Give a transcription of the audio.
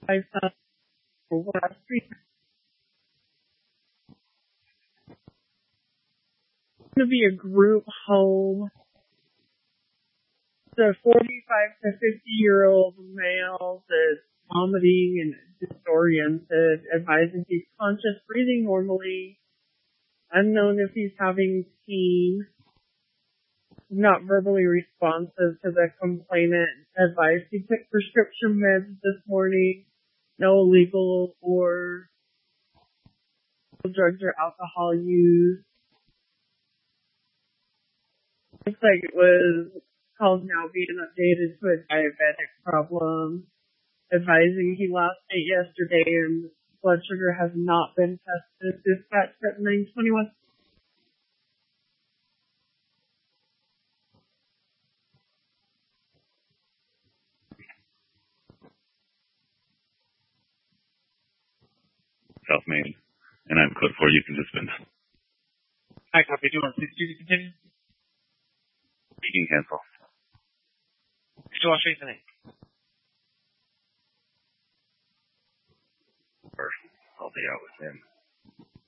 I found last week going to be a group home. The 45 to 50-year-old male is vomiting and disoriented, advising he's conscious, breathing normally, unknown if he's having pain, not verbally responsive to the complainant, advised he took prescription meds this morning, no illegal or drugs or alcohol use. Looks like it was called now being updated to a diabetic problem, advising he lost weight yesterday and blood sugar has not been tested. Dispatched at 9:21. South Main, and I'm code 4 Houston participant. Hi, copy. Do you want to please continue? Speaking cancel. Still on street tonight. I'll be out with him.